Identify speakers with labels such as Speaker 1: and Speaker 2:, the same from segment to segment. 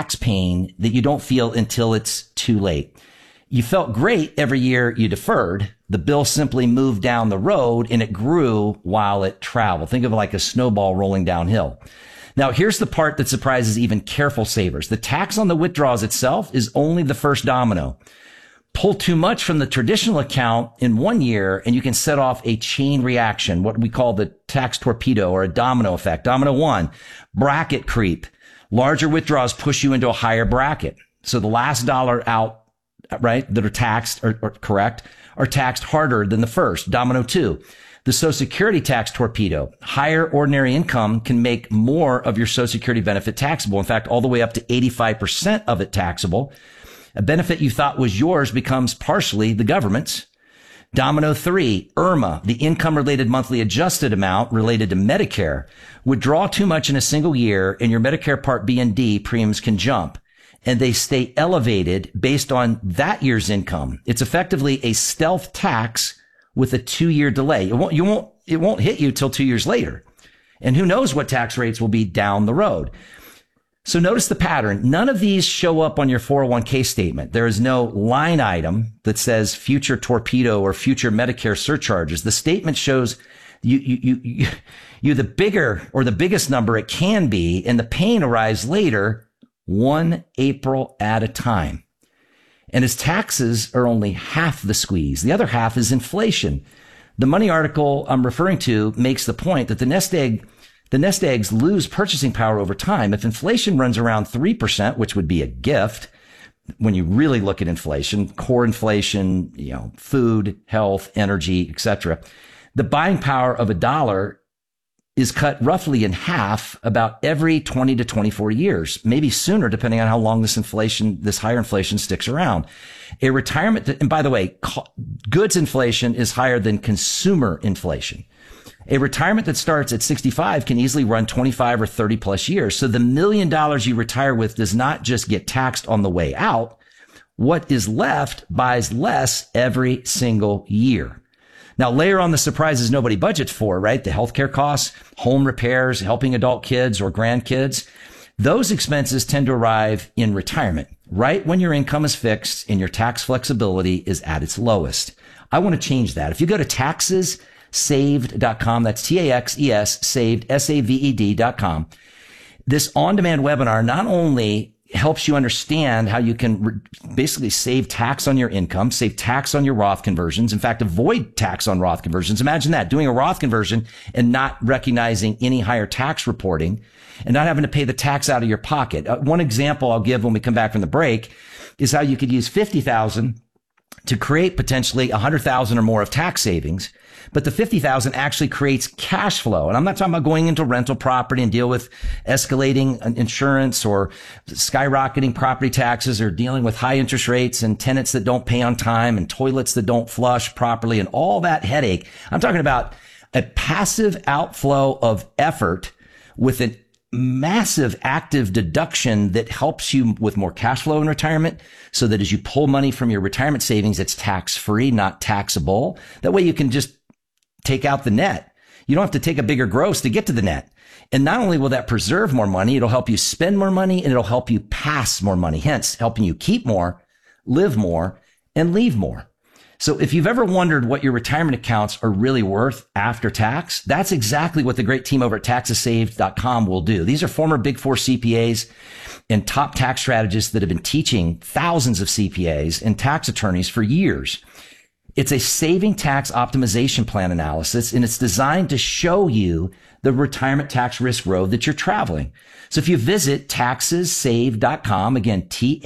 Speaker 1: tax pain that you don't feel until it's too late. You felt great every year you deferred. The bill simply moved down the road and it grew while it traveled. Think of it like a snowball rolling downhill. Now, here's the part that surprises even careful savers. The tax on the withdrawals itself is only the first domino. Pull too much from the traditional account in one year and you can set off a chain reaction, what we call the tax torpedo or a domino effect. Domino one, bracket creep. Larger withdrawals push you into a higher bracket. So the last dollar out, right, that are taxed or correct, are taxed harder than the first. Domino two, the Social Security tax torpedo. Higher ordinary income can make more of your Social Security benefit taxable. In fact, all the way up to 85% of it taxable. A benefit you thought was yours becomes partially the government's. Domino three, IRMA, the income related monthly adjusted amount related to Medicare. Withdraw too much in a single year and your Medicare Part B and D premiums can jump. And they stay elevated based on that year's income. It's effectively a stealth tax with a 2-year delay. It won't hit you till 2 years later. And who knows what tax rates will be down the road. So notice the pattern. None of these show up on your 401k statement. There is no line item that says future torpedo or future Medicare surcharges. The statement shows you the bigger or the biggest number it can be, and the pain arrives later, 1 April at a time. And his taxes are only half the squeeze. The other half is inflation. The Money article I'm referring to makes the point that the nest eggs lose purchasing power over time. If inflation runs around 3%, which would be a gift when you really look at inflation, core inflation, food, health, energy, etc., the buying power of a dollar is cut roughly in half about every 20 to 24 years, maybe sooner, depending on how long this higher inflation sticks around. A retirement, and by the way, goods inflation is higher than consumer inflation. A retirement that starts at 65 can easily run 25 or 30 plus years. So the $1 million you retire with does not just get taxed on the way out. What is left buys less every single year. Now, layer on the surprises nobody budgets for, right? The healthcare costs, home repairs, helping adult kids or grandkids. Those expenses tend to arrive in retirement, right when your income is fixed and your tax flexibility is at its lowest. I want to change that. If you go to taxessaved.com, that's TAXES saved, SAVED.com. This on-demand webinar not only helps you understand how you can basically save tax on your income, save tax on your Roth conversions. In fact, avoid tax on Roth conversions. Imagine that, doing a Roth conversion and not recognizing any higher tax reporting and not having to pay the tax out of your pocket. One example I'll give when we come back from the break is how you could use $50,000 to create potentially $100,000 or more of tax savings. But the $50,000 actually creates cash flow. And I'm not talking about going into rental property and deal with escalating insurance or skyrocketing property taxes or dealing with high interest rates and tenants that don't pay on time and toilets that don't flush properly and all that headache. I'm talking about a passive outflow of effort with a massive active deduction that helps you with more cash flow in retirement so that as you pull money from your retirement savings, it's tax free, not taxable. That way you can just take out the net. You don't have to take a bigger gross to get to the net. And not only will that preserve more money, it'll help you spend more money and it'll help you pass more money, hence helping you keep more, live more, and leave more. So if you've ever wondered what your retirement accounts are really worth after tax, that's exactly what the great team over at taxessaved.com will do. These are former Big Four CPAs and top tax strategists that have been teaching thousands of CPAs and tax attorneys for years. It's a saving tax optimization plan analysis, and it's designed to show you the retirement tax risk road that you're traveling. So if you visit taxessaved.com, again,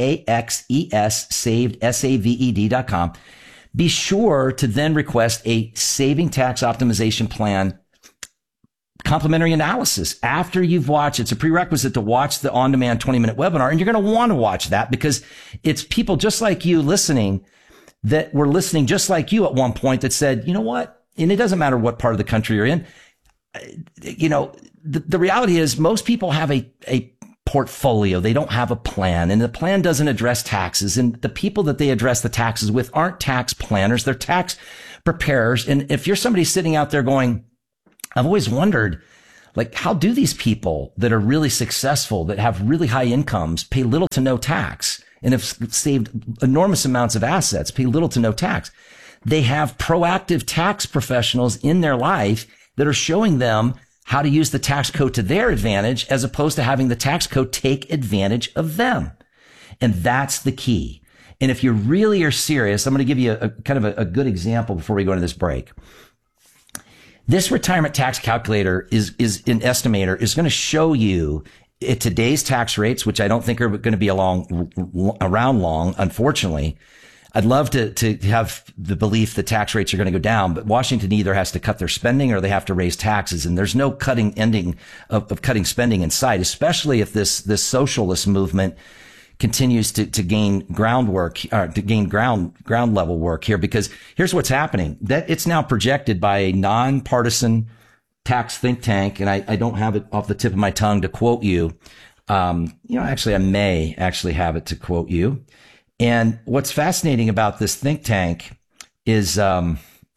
Speaker 1: TAXES saved, SAVED.com, be sure to then request a saving tax optimization plan complimentary analysis after you've watched. It's a prerequisite to watch the on-demand 20-minute webinar, and you're going to want to watch that because it's people just like you listening that were listening just like you at one point that said, you know what? And it doesn't matter what part of the country you're in. The reality is most people have a portfolio. They don't have a plan, and the plan doesn't address taxes. And the people that they address the taxes with aren't tax planners. They're tax preparers. And if you're somebody sitting out there going, I've always wondered, Like, how do these people that are really successful, that have really high incomes, pay little to no tax and have saved enormous amounts of assets, pay little to no tax? They have proactive tax professionals in their life that are showing them how to use the tax code to their advantage, as opposed to having the tax code take advantage of them. And that's the key. And if you really are serious, I'm going to give you a kind of a good example before we go into this break. This retirement tax calculator is an estimator is going to show you at today's tax rates, which I don't think are going to be around long, unfortunately. I'd love to have the belief that tax rates are going to go down, but Washington either has to cut their spending or they have to raise taxes. And there's no ending of cutting spending in sight, especially if this socialist movement continues to gain ground level work here, because here's what's happening. That it's now projected by a nonpartisan tax think tank. And I don't have it off the tip of my tongue to quote you. Actually, I may actually have it to quote you. And what's fascinating about this think tank is, I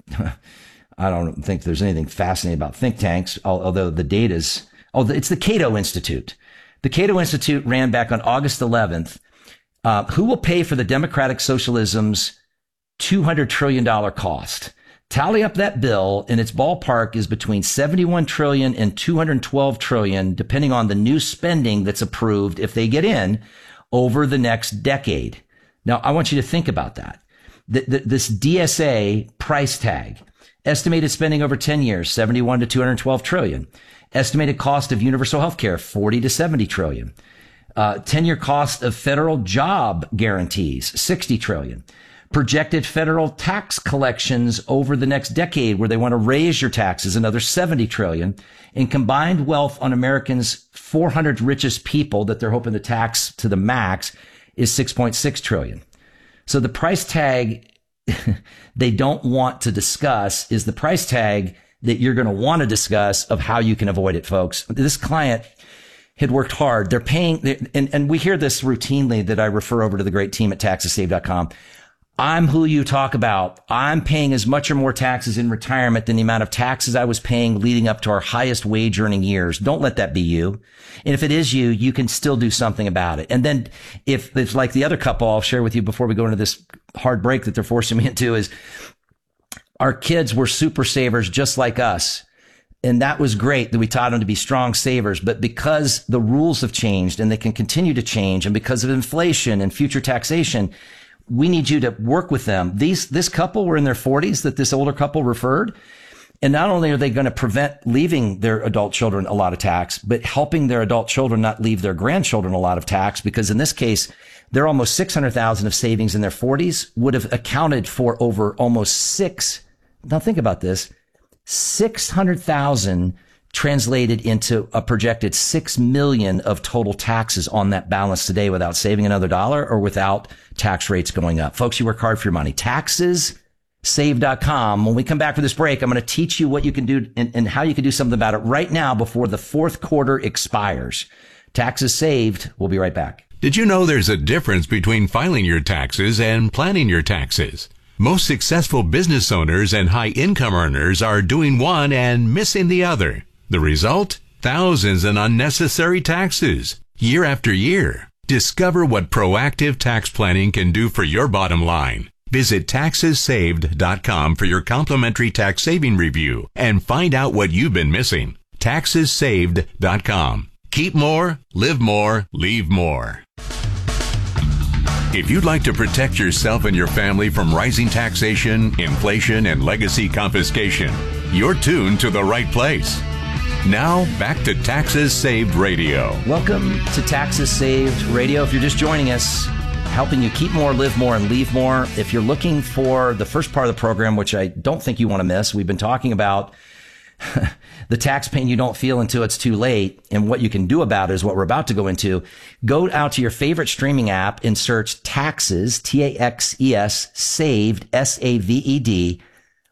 Speaker 1: don't think there's anything fascinating about think tanks, although the data's, it's the Cato Institute. The Cato Institute ran back on August 11th. Who will pay for the democratic socialism's $200 trillion cost? Tally up that bill, and its ballpark is between 71 trillion and 212 trillion, depending on the new spending that's approved if they get in over the next decade. Now, I want you to think about that. This DSA price tag, estimated spending over 10 years, 71 to 212 trillion. Estimated cost of universal health care, 40 to 70 trillion. 10-year cost of federal job guarantees, 60 trillion. Projected federal tax collections over the next decade, where they want to raise your taxes, another 70 trillion. And combined wealth on Americans' 400 richest people that they're hoping to tax to the max is 6.6 trillion. So the price tag they don't want to discuss is the price tag that you're going to want to discuss of how you can avoid it, folks. This client had worked hard. They're paying, and we hear this routinely that I refer over to the great team at taxessaved.com. I'm who you talk about. I'm paying as much or more taxes in retirement than the amount of taxes I was paying leading up to our highest wage earning years. Don't let that be you. And if it is you, you can still do something about it. And then if it's like the other couple I'll share with you before we go into this hard break that they're forcing me into, is our kids were super savers just like us. And that was great that we taught them to be strong savers. But because the rules have changed and they can continue to change, and because of inflation and future taxation, we need you to work with them. This couple were in their 40s that this older couple referred. And not only are they going to prevent leaving their adult children a lot of tax, but helping their adult children not leave their grandchildren a lot of tax, because in this case, they're almost 600,000 of savings in their 40s would have accounted for over almost now think about this, 600,000 translated into a projected 6 million of total taxes on that balance today without saving another dollar or without tax rates going up. Folks, you work hard for your money. TaxesSaved.com. When we come back for this break, I'm going to teach you what you can do and how you can do something about it right now before the fourth quarter expires. Taxes Saved. We'll be right back.
Speaker 2: Did you know there's a difference between filing your taxes and planning your taxes? Most successful business owners and high income earners are doing one and missing the other. The result? Thousands in unnecessary taxes, year after year. Discover what proactive tax planning can do for your bottom line. Visit TaxesSaved.com for your complimentary tax saving review and find out what you've been missing. TaxesSaved.com. Keep more, live more, leave more. If you'd like to protect yourself and your family from rising taxation, inflation, and legacy confiscation, you're tuned to the right place. Now, back to Taxes Saved Radio.
Speaker 1: Welcome to Taxes Saved Radio. If you're just joining us, helping you keep more, live more, and leave more. If you're looking for the first part of the program, which I don't think you want to miss, we've been talking about the tax pain you don't feel until it's too late, and what you can do about it is what we're about to go into. Go out to your favorite streaming app and search Taxes, Taxes, Saved, Saved,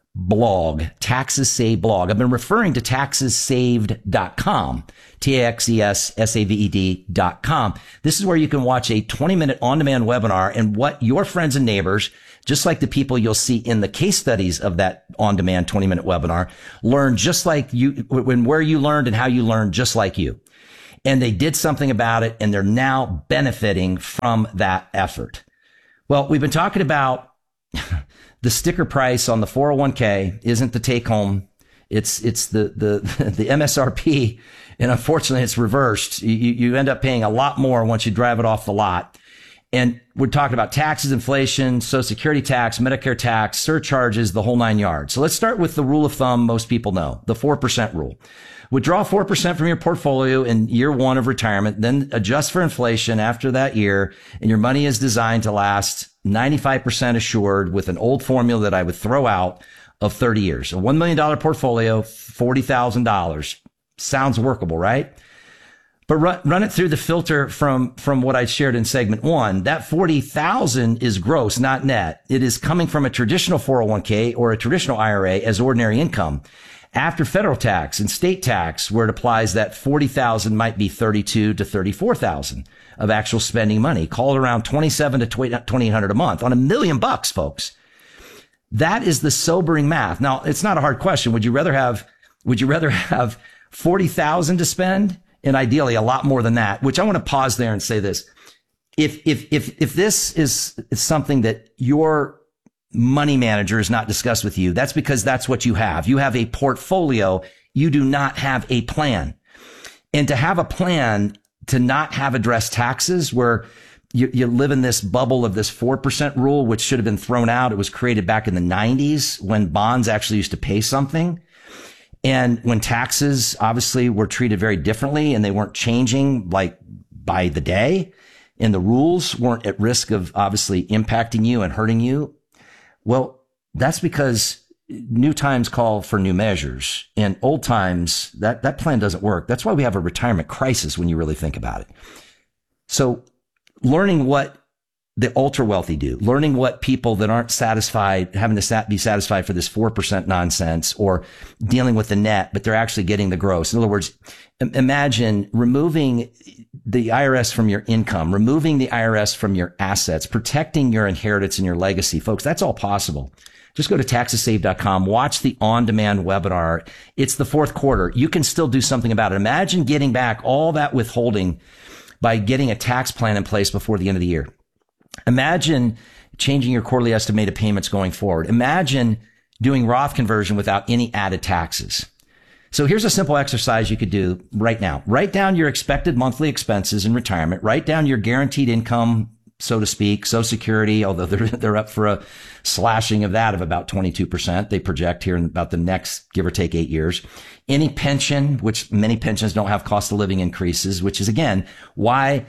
Speaker 1: blog, Taxes Saved blog. I've been referring to taxessaved.com, TAXESSAVED.com. This is where you can watch a 20-minute on-demand webinar and what your friends and neighbors, just like the people you'll see in the case studies of that on-demand 20-minute webinar, learn just like you, where you learned and how you learned just like you. And they did something about it, and they're now benefiting from that effort. Well, we've been talking about the sticker price on the 401k isn't the take home. It's the MSRP. And unfortunately, it's reversed. You end up paying a lot more once you drive it off the lot. And we're talking about taxes, inflation, Social Security tax, Medicare tax, surcharges, the whole 9 yards. So let's start with the rule of thumb most people know, the 4% rule. Withdraw 4% from your portfolio in year one of retirement, then adjust for inflation after that year, and your money is designed to last 95% assured with an old formula that I would throw out of 30 years. A $1 million portfolio, $40,000. Sounds workable, right? But run it through the filter from what I shared in segment one. That 40,000 is gross, not net. It is coming from a traditional 401k or a traditional IRA as ordinary income. After federal tax and state tax, where it applies, that 40,000 might be 32 to 34,000 of actual spending money. Call it around 27 to 2,800 a month on $1 million, folks. That is the sobering math. Now, it's not a hard question. Would you rather have 40,000 to spend? And ideally a lot more than that, which I want to pause there and say this. If this is something that your money manager has not discussed with you, that's because that's what you have. You have a portfolio. You do not have a plan. And to have a plan, to not have addressed taxes, where you live in this bubble of this 4% rule, which should have been thrown out. It was created back in the 90s when bonds actually used to pay something. And when taxes obviously were treated very differently and they weren't changing like by the day, and the rules weren't at risk of obviously impacting you and hurting you. Well, that's because new times call for new measures, and old times, that plan doesn't work. That's why we have a retirement crisis when you really think about it. So learning what the ultra wealthy do, learning what people that aren't satisfied, having to be satisfied for this 4% nonsense, or dealing with the net, but they're actually getting the gross. In other words, imagine removing the IRS from your income, removing the IRS from your assets, protecting your inheritance and your legacy. Folks, that's all possible. Just go to taxessaved.com, watch the on-demand webinar. It's the fourth quarter. You can still do something about it. Imagine getting back all that withholding by getting a tax plan in place before the end of the year. Imagine changing your quarterly estimated payments going forward. Imagine doing Roth conversion without any added taxes. So here's a simple exercise you could do right now. Write down your expected monthly expenses in retirement. Write down your guaranteed income, so to speak, Social Security, although they're up for a slashing of that of about 22%. They project here in about the next, give or take, 8 years. Any pension, which many pensions don't have cost of living increases, which is again why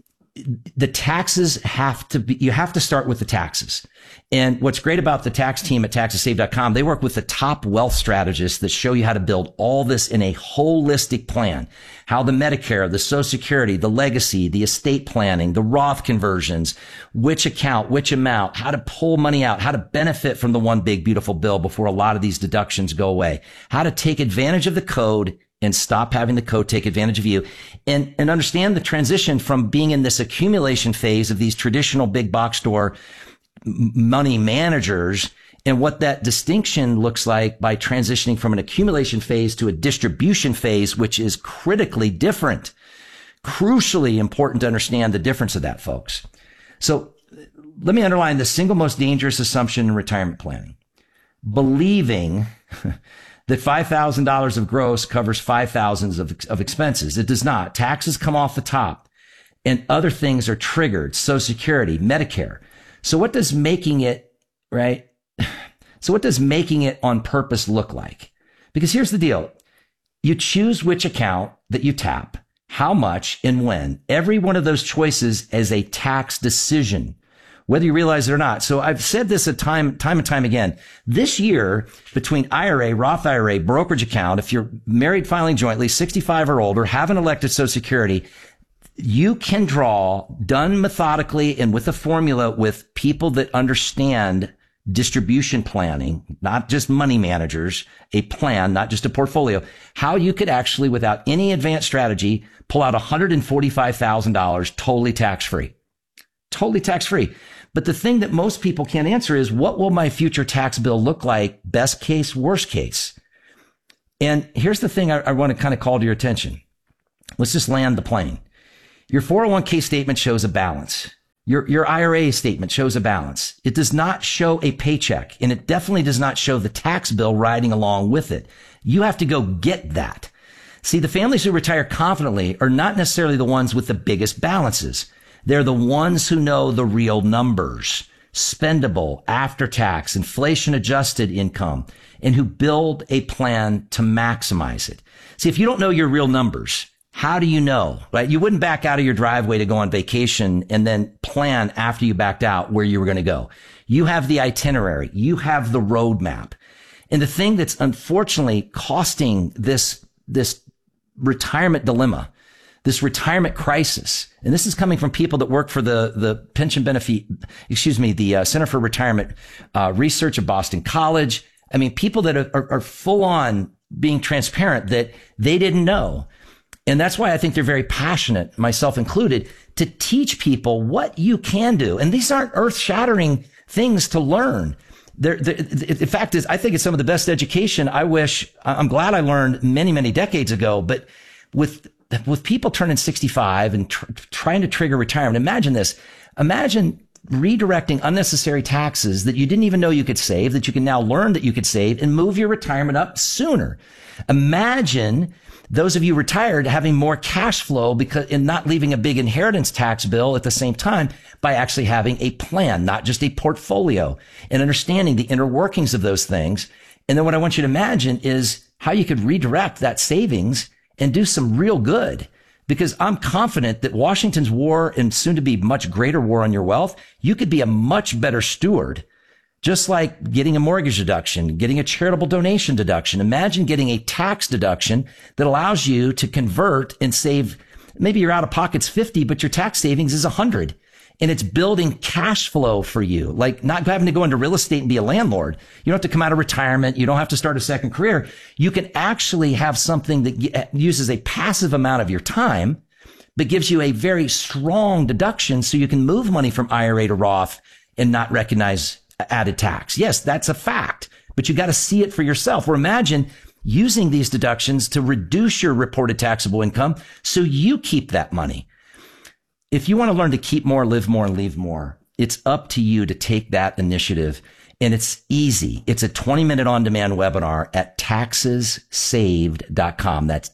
Speaker 1: the taxes you have to start with the taxes. And what's great about the tax team at taxessaved.com, they work with the top wealth strategists that show you how to build all this in a holistic plan. How the Medicare, the Social Security, the legacy, the estate planning, the Roth conversions, which account, which amount, how to pull money out, how to benefit from the one big beautiful bill before a lot of these deductions go away, how to take advantage of the code and stop having the code take advantage of you, and understand the transition from being in this accumulation phase of these traditional big box store money managers, and what that distinction looks like by transitioning from an accumulation phase to a distribution phase, which is critically different. Crucially important to understand the difference of that, folks. So let me underline the single most dangerous assumption in retirement planning: believing that $5,000 of gross covers $5,000 of expenses. It does not. Taxes come off the top and other things are triggered. Social Security, Medicare. So what does making it, right? So what does making it on purpose look like? Because here's the deal. You choose which account that you tap, how much and when. Every one of those choices is a tax decision, whether you realize it or not. So I've said this time and time again. This year, between IRA, Roth IRA, brokerage account, if you're married filing jointly, 65 or older, haven't elected Social Security, you can draw, done methodically and with a formula with people that understand distribution planning, not just money managers, a plan, not just a portfolio, how you could actually, without any advanced strategy, pull out $145,000 totally tax-free. Totally tax-free. But the thing that most people can't answer is, what will my future tax bill look like? Best case, worst case. And here's the thing I want to kind of call to your attention. Let's just land the plane. Your 401k statement shows a balance. Your IRA statement shows a balance. It does not show a paycheck, and it definitely does not show the tax bill riding along with it. You have to go get that. See, the families who retire confidently are not necessarily the ones with the biggest balances. They're the ones who know the real numbers, spendable, after-tax, inflation-adjusted income, and who build a plan to maximize it. See, if you don't know your real numbers, how do you know, right? You wouldn't back out of your driveway to go on vacation and then plan after you backed out where you were going to go. You have the itinerary. You have the roadmap. And the thing that's unfortunately costing this retirement dilemma, this retirement crisis, and this is coming from people that work for the pension benefit, the Center for Retirement Research at Boston College. I mean, people that are full on being transparent that they didn't know. And that's why I think they're very passionate, myself included, to teach people what you can do. And these aren't earth-shattering things to learn. The fact is, I think it's some of the best education I'm glad I learned many, many decades ago. But with people turning 65 and trying to trigger retirement, imagine this. Imagine redirecting unnecessary taxes that you didn't even know you could save, that you can now learn that you could save, and move your retirement up sooner. Imagine those of you retired having more cash flow and not leaving a big inheritance tax bill at the same time by actually having a plan, not just a portfolio, and understanding the inner workings of those things. And then what I want you to imagine is how you could redirect that savings and do some real good. Because I'm confident that Washington's war, and soon to be much greater war on your wealth, you could be a much better steward. Just like getting a mortgage deduction, getting a charitable donation deduction. Imagine getting a tax deduction that allows you to convert and save. Maybe your out of pocket's 50, but your tax savings is 100. And it's building cash flow for you, like not having to go into real estate and be a landlord. You don't have to come out of retirement. You don't have to start a second career. You can actually have something that uses a passive amount of your time, but gives you a very strong deduction so you can move money from IRA to Roth and not recognize added tax. Yes, that's a fact, but you got to see it for yourself. Or imagine using these deductions to reduce your reported taxable income so you keep that money. If you want to learn to keep more, live more, and leave more, it's up to you to take that initiative. And it's easy. It's a 20-minute on-demand webinar at taxessaved.com. That's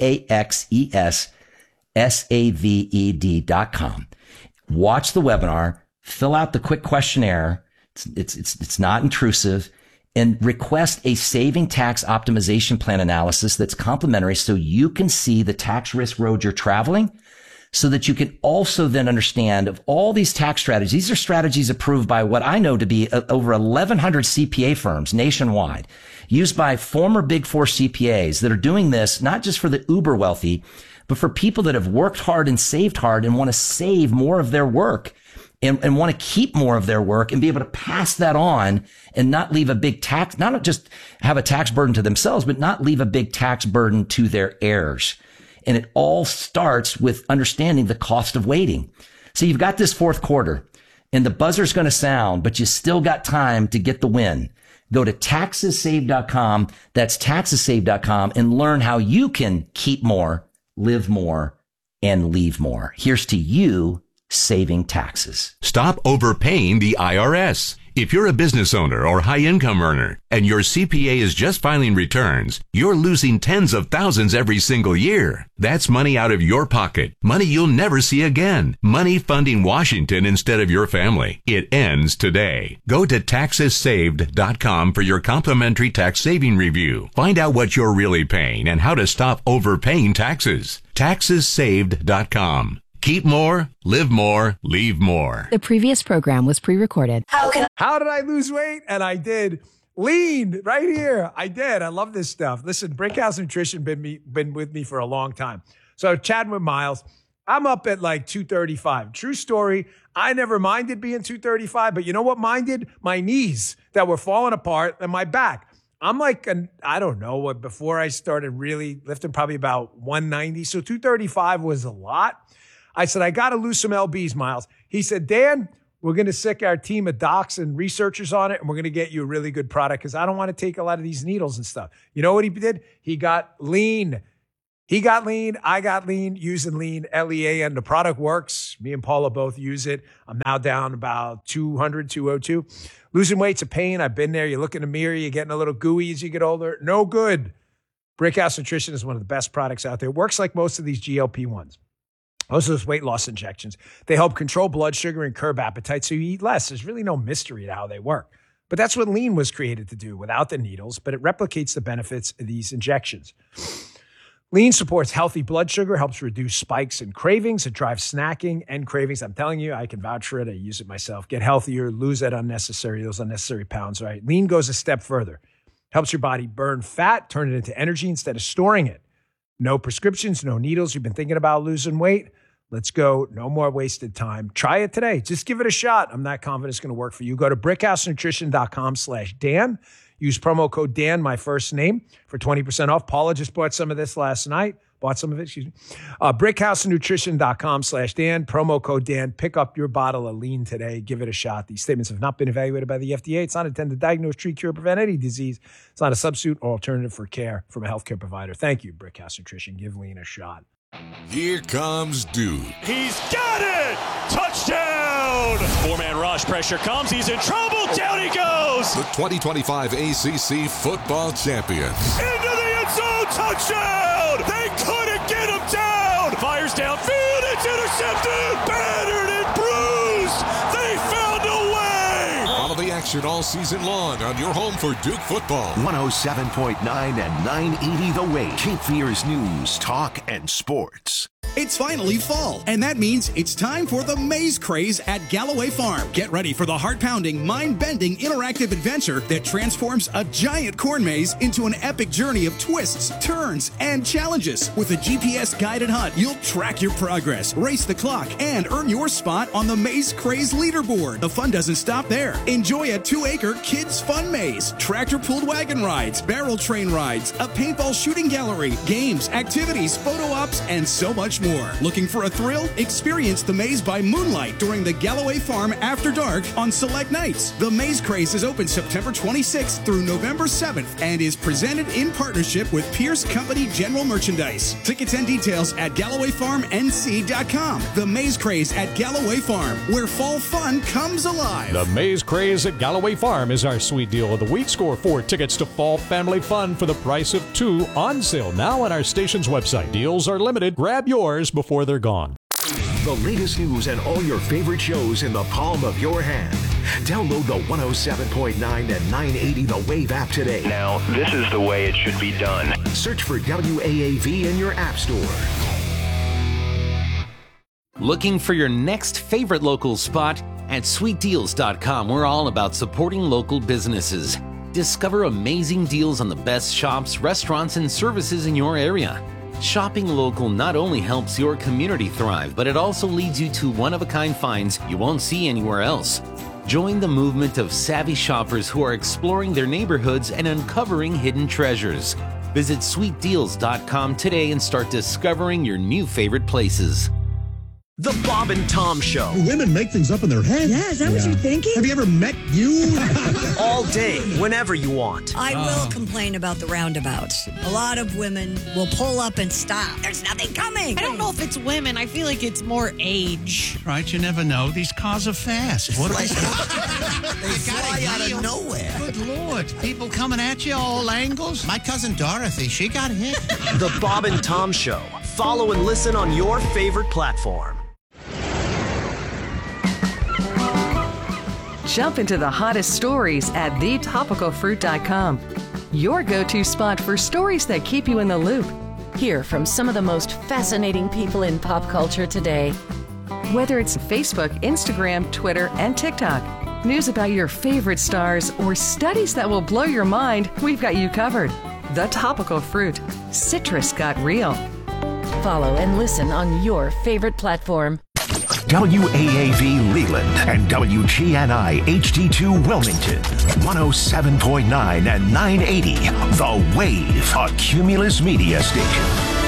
Speaker 1: TAXESSAVED.com. Watch the webinar, fill out the quick questionnaire. It's not intrusive, and request a saving tax optimization plan analysis that's complimentary so you can see the tax risk road you're traveling, so that you can also then understand of all these tax strategies. These are strategies approved by what I know to be over 1,100 CPA firms nationwide, used by former Big Four CPAs that are doing this not just for the uber wealthy, but for people that have worked hard and saved hard and want to save more of their work and want to keep more of their work and be able to pass that on and not leave a big tax, not just have a tax burden to themselves, but not leave a big tax burden to their heirs. And it all starts with understanding the cost of waiting. So you've got this fourth quarter and the buzzer's going to sound, but you still got time to get the win. Go to taxessaved.com. That's taxessaved.com, and learn how you can keep more, live more, and leave more. Here's to you saving taxes.
Speaker 2: Stop overpaying the IRS. If you're a business owner or high-income earner and your CPA is just filing returns, you're losing tens of thousands every single year. That's money out of your pocket, money you'll never see again, money funding Washington instead of your family. It ends today. Go to taxessaved.com for your complimentary tax saving review. Find out what you're really paying and how to stop overpaying taxes. Taxessaved.com. Keep more, live more, leave more.
Speaker 3: The previous program was pre-recorded.
Speaker 4: How did I lose weight? And I did. Lean right here. I did. I love this stuff. Listen, Brickhouse Nutrition been with me for a long time. So chatting with Miles, I'm up at like 235. True story. I never minded being 235, but you know what minded? My knees that were falling apart and my back. I'm like, I don't know, before I started really lifting, probably about 190. So 235 was a lot. I said, I got to lose some lbs, Miles. He said, Dan, we're going to sick our team of docs and researchers on it, and we're going to get you a really good product because I don't want to take a lot of these needles and stuff. You know what he did? He got lean. He got lean. I got lean using lean, LEA, and the product works. Me and Paula both use it. I'm now down about 200, 202. Losing weight's a pain. I've been there. You look in the mirror, you're getting a little gooey as you get older. No good. Brickhouse Nutrition is one of the best products out there. It works like most of these GLP-1s. Most of those weight loss injections. They help control blood sugar and curb appetite so you eat less. There's really no mystery to how they work. But that's what lean was created to do without the needles, but it replicates the benefits of these injections. Lean supports healthy blood sugar, helps reduce spikes and cravings. It drives snacking and cravings. I'm telling you, I can vouch for it. I use it myself. Get healthier, lose those unnecessary pounds, right? Lean goes a step further. Helps your body burn fat, turn it into energy instead of storing it. No prescriptions, no needles. You've been thinking about losing weight? Let's go. No more wasted time. Try it today. Just give it a shot. I'm not confident it's going to work for you. Go to brickhousenutrition.com/Dan. Use promo code Dan, my first name, for 20% off. Paula just bought some of this last night. Brickhousenutrition.com/Dan. Promo code Dan. Pick up your bottle of lean today. Give it a shot. These statements have not been evaluated by the FDA. It's not intended to diagnose, treat, cure, prevent any disease. It's not a substitute or alternative for care from a healthcare provider. Thank you, Brickhouse Nutrition. Give lean a shot.
Speaker 5: Here comes Dude.
Speaker 6: He's got it! Touchdown! Four-man rush, pressure comes, he's in trouble, down he goes!
Speaker 5: The 2025 ACC football champions.
Speaker 6: Into the end zone, touchdown! They couldn't get him down! Fires downfield, it's intercepted! Battered and bruised! They found a way!
Speaker 5: Follow the action all season long on your home for Duke football.
Speaker 7: 107.9 and 980 The Way. Cape Fear's news, talk, and sports.
Speaker 8: It's finally fall, and that means it's time for the Maze Craze at Galloway Farm. Get ready for the heart-pounding, mind-bending, interactive adventure that transforms a giant corn maze into an epic journey of twists, turns, and challenges. With a GPS-guided hunt, you'll track your progress, race the clock, and earn your spot on the Maze Craze leaderboard. The fun doesn't stop there. Enjoy a 2-acre kids' fun maze, tractor-pulled wagon rides, barrel train rides, a paintball shooting gallery, games, activities, photo ops, and so much more. Looking for a thrill? Experience the maze by moonlight during the Galloway Farm After Dark on select nights. The Maze Craze is open September 26th through November 7th and is presented in partnership with Pierce Company General Merchandise. Tickets and details at GallowayFarmNC.com. The Maze Craze at Galloway Farm, where fall fun comes alive.
Speaker 9: The Maze Craze at Galloway Farm is our sweet deal of the week. Score 4 tickets to Fall Family Fun for the price of 2 on sale now on our station's website. Deals are limited. Grab yours before they're gone.
Speaker 7: The latest news and all your favorite shows in the palm of your hand. Download the 107.9 and 980 The Wave app today.
Speaker 10: Now, this is the way it should be done.
Speaker 7: Search for WAAV in your app store.
Speaker 11: Looking for your next favorite local spot? At sweetdeals.com, we're all about supporting local businesses. Discover amazing deals on the best shops, restaurants, and services in your area. Shopping local not only helps your community thrive, but it also leads you to one-of-a-kind finds you won't see anywhere else. Join the movement of savvy shoppers who are exploring their neighborhoods and uncovering hidden treasures. Visit sweetdeals.com today and start discovering your new favorite places.
Speaker 12: The Bob and Tom Show.
Speaker 13: Women make things up in their head.
Speaker 14: Yeah, is that what you're thinking?
Speaker 13: Have you ever met you?
Speaker 12: All day, whenever you want.
Speaker 14: I will complain about the roundabouts. A lot of women will pull up and stop. There's nothing coming.
Speaker 15: I don't know if it's women. I feel like it's more age.
Speaker 16: Right, you never know. These cars are fast. What
Speaker 17: they fly out of nowhere.
Speaker 16: Good Lord. People coming at you all angles. My cousin Dorothy, she got hit.
Speaker 12: The Bob and Tom Show. Follow and listen on your favorite platform.
Speaker 18: Jump into the hottest stories at thetopicalfruit.com. Your go-to spot for stories that keep you in the loop.
Speaker 3: Hear from some of the most fascinating people in pop culture today.
Speaker 18: Whether it's Facebook, Instagram, Twitter, and TikTok, news about your favorite stars, or studies that will blow your mind, we've got you covered. The Topical Fruit. Citrus got real.
Speaker 3: Follow and listen on your favorite platform.
Speaker 7: WAAV Leland and WGNI HD2 Wilmington, 107.9 and 980. The Wave, a Cumulus media station.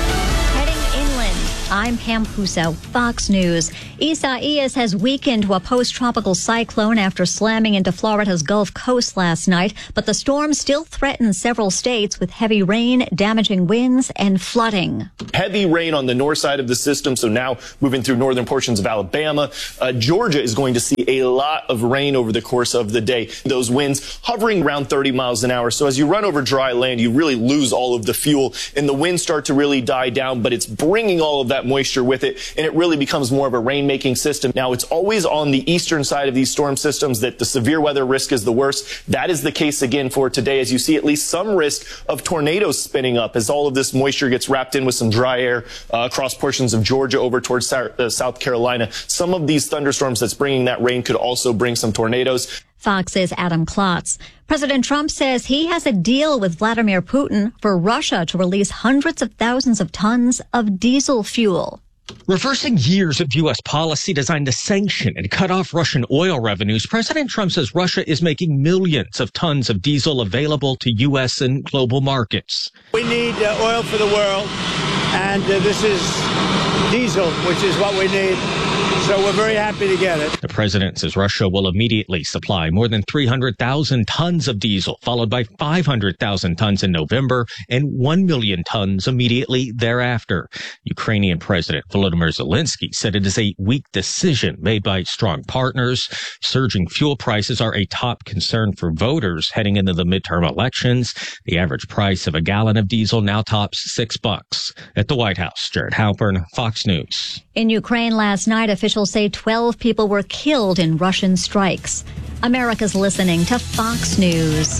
Speaker 19: I'm Pam Puso, Fox News. Isaias has weakened to a post-tropical cyclone after slamming into Florida's Gulf Coast last night, but the storm still threatens several states with heavy rain, damaging winds, and flooding.
Speaker 20: Heavy rain on the north side of the system, so now moving through northern portions of Alabama. Georgia is going to see a lot of rain over the course of the day. Those winds hovering around 30 miles an hour, so as you run over dry land, you really lose all of the fuel, and the winds start to really die down, but it's bringing all of that moisture with it, and it really becomes more of a rain-making system. Now, it's always on the eastern side of these storm systems that the severe weather risk is the worst. That is the case again for today, as you see at least some risk of tornadoes spinning up as all of this moisture gets wrapped in with some dry air across portions of Georgia over towards South Carolina. Some of these thunderstorms that's bringing that rain could also bring some tornadoes.
Speaker 19: Fox's Adam Klotz. President Trump says he has a deal with Vladimir Putin for Russia to release hundreds of thousands of tons of diesel fuel.
Speaker 21: Reversing years of U.S. policy designed to sanction and cut off Russian oil revenues, President Trump says Russia is making millions of tons of diesel available to U.S. and global markets.
Speaker 22: We need oil for the world, and this is diesel, which is what we need. So we're very happy to get it.
Speaker 21: The president says Russia will immediately supply more than 300,000 tons of diesel, followed by 500,000 tons in November and 1 million tons immediately thereafter. Ukrainian President Volodymyr Zelensky said it is a weak decision made by strong partners. Surging fuel prices are a top concern for voters heading into the midterm elections. The average price of a gallon of diesel now tops $6. At the White House, Jared Halpern, Fox News.
Speaker 19: In Ukraine last night, officials say 12 people were killed in Russian strikes. America's listening to Fox News.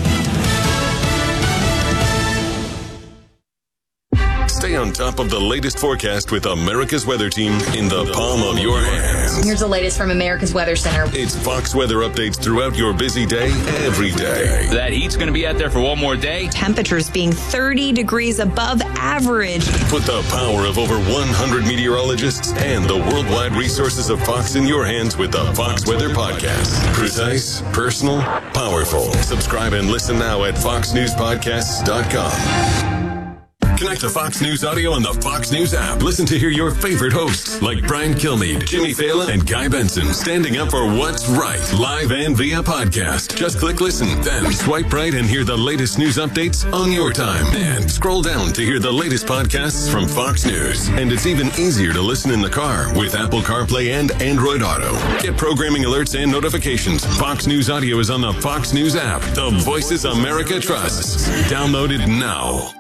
Speaker 5: Stay on top of the latest forecast with America's Weather Team in the palm of your hands.
Speaker 23: Here's the latest from America's Weather Center.
Speaker 5: It's Fox weather updates throughout your busy day, every day.
Speaker 24: That heat's going to be out there for one more day.
Speaker 23: Temperatures being 30 degrees above average.
Speaker 5: Put the power of over 100 meteorologists and the worldwide resources of Fox in your hands with the Fox Weather Podcast. Precise, personal, powerful. Subscribe and listen now at foxnewspodcasts.com. Connect to Fox News Audio on the Fox News app. Listen to hear your favorite hosts like Brian Kilmeade, Jimmy Fallon, and Guy Benson standing up for what's right, live and via podcast. Just click listen, then swipe right and hear the latest news updates on your time. And scroll down to hear the latest podcasts from Fox News. And it's even easier to listen in the car with Apple CarPlay and Android Auto. Get programming alerts and notifications. Fox News Audio is on the Fox News app. The voices America trusts. Download it now.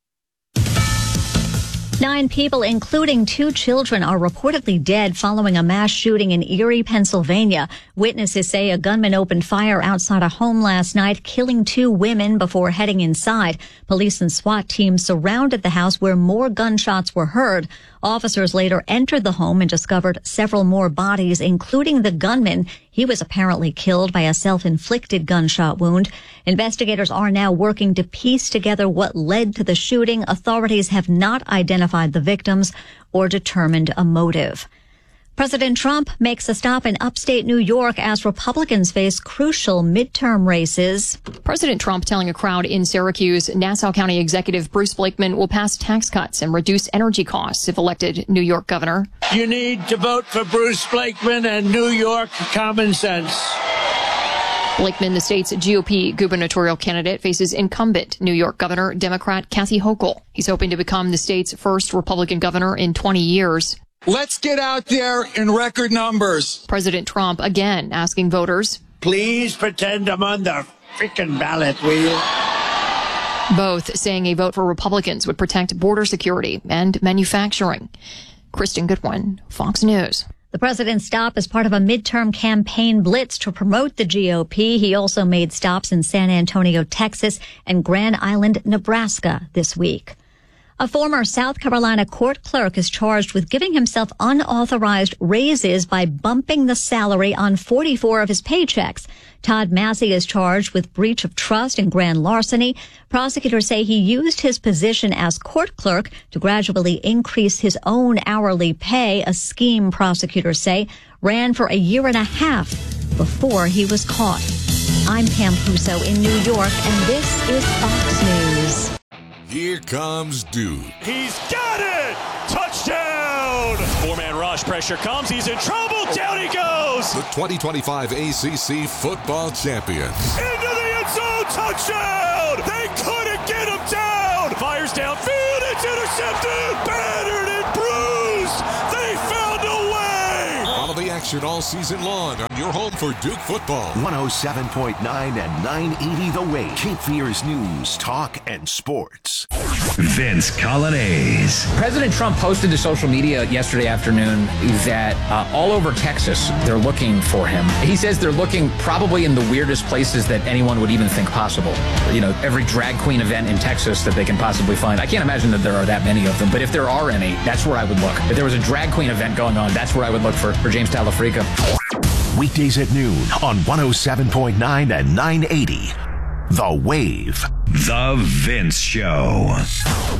Speaker 19: 9 people, including 2 children, are reportedly dead following a mass shooting in Erie, Pennsylvania. Witnesses say a gunman opened fire outside a home last night, killing 2 women before heading inside. Police and SWAT teams surrounded the house where more gunshots were heard. Officers later entered the home and discovered several more bodies, including the gunman. He was apparently killed by a self-inflicted gunshot wound. Investigators are now working to piece together what led to the shooting. Authorities have not identified the victims or determined a motive. President Trump makes a stop in upstate New York as Republicans face crucial midterm races.
Speaker 25: President Trump telling a crowd in Syracuse, Nassau County Executive Bruce Blakeman will pass tax cuts and reduce energy costs if elected New York governor.
Speaker 22: You need to vote for Bruce Blakeman and New York common sense.
Speaker 25: Blakeman, the state's GOP gubernatorial candidate, faces incumbent New York Governor Democrat Kathy Hochul. He's hoping to become the state's first Republican governor in 20 years.
Speaker 26: Let's get out there in record numbers.
Speaker 25: President Trump again asking voters,
Speaker 22: please pretend I'm on the freaking ballot wheel.
Speaker 25: Both saying a vote for Republicans would protect border security and manufacturing. Kristen Goodwin, Fox News.
Speaker 19: The president's stop is part of a midterm campaign blitz to promote the GOP. He also made stops in San Antonio, Texas, and Grand Island, Nebraska this week. A former South Carolina court clerk is charged with giving himself unauthorized raises by bumping the salary on 44 of his paychecks. Todd Massey is charged with breach of trust and grand larceny. Prosecutors say he used his position as court clerk to gradually increase his own hourly pay, a scheme prosecutors say ran for a year and a half before he was caught. I'm Pam Puso in New York, and this is Fox News.
Speaker 1: Here comes Dude.
Speaker 2: He's got it! Touchdown! Four-man rush, pressure comes, he's in trouble, down he goes!
Speaker 1: The 2025 ACC football champions.
Speaker 2: Into the end zone, touchdown! They couldn't get him down! Fires downfield, it's intercepted! Battered and bruised! They found a way!
Speaker 1: Follow the action all season long on your home for Duke football.
Speaker 7: 107.9 and 980 The Wave. Cape Fear's news, talk, and sports.
Speaker 4: Vince Colonnese.
Speaker 6: President Trump posted to social media yesterday afternoon that all over Texas, they're looking for him. He says they're looking probably in the weirdest places that anyone would even think possible. You know, every drag queen event in Texas that they can possibly find. I can't imagine that there are that many of them, but if there are any, that's where I would look. If there was a drag queen event going on, that's where I would look for James Talafrica.
Speaker 7: Weekdays at noon on 107.9 and 980 The Wave.
Speaker 4: The Vince Show.